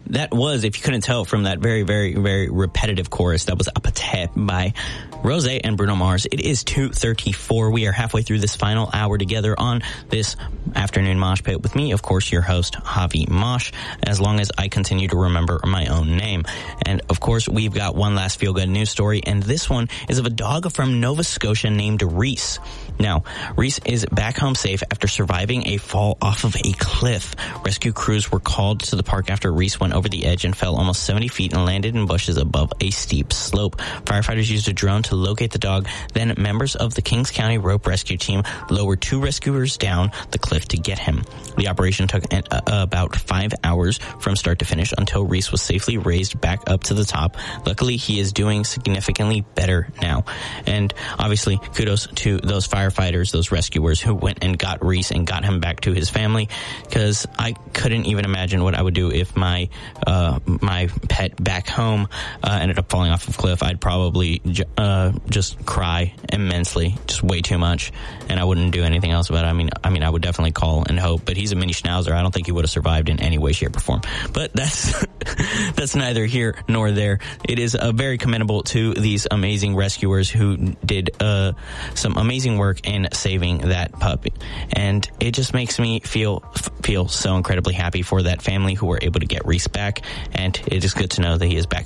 that was, if you couldn't tell from that very, very, very repetitive chorus, that was Appetite by Rosé and Bruno Mars. It is 2:34. We are halfway through this final hour together on this afternoon Mosh Pit with me, of course, your host, Javi Mosh, as long as I continue to remember my own name. And, of course, we've got one last feel-good news story, and this one is of a dog from Nova Scotia named Reese. Now, Reese is back home safe after surviving a fall off of a cliff. Rescue crews were called to the park after Reese went over the edge and fell almost 70 feet and landed in bushes above a steep slope. Firefighters used a drone to locate the dog. Then members of the Kings County Rope Rescue Team lowered 2 rescuers down the cliff to get him. The operation took about 5 hours from start to finish until Reese was safely raised back up to the top. Luckily, he is doing significantly better now. And obviously, kudos to those firefighters, those rescuers who went and got Reese and got him back to his family, because I couldn't even imagine what I would do if my pet back home ended up falling off a cliff. I'd probably just cry immensely, just way too much, and I wouldn't do anything else about it. I mean, I would definitely call and hope, but he's a mini schnauzer. I don't think he would have survived in any way, shape, or form. But that's neither here nor there. It is very commendable to these amazing rescuers who did some amazing work in saving that puppy, and it just makes me feel so incredibly happy for that family who were able to get Reese back, and it is good to know that he is back